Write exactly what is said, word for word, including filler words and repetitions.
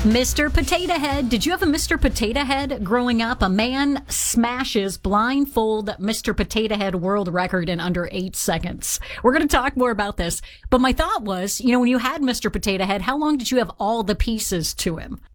Mister Potato Head. Did you have a Mister Potato Head growing up? A man smashes blindfold Mister Potato Head world record in under eight seconds. We're going to talk more about this. But my thought was, you know, when you had Mister Potato Head, how long did you have all the pieces to him?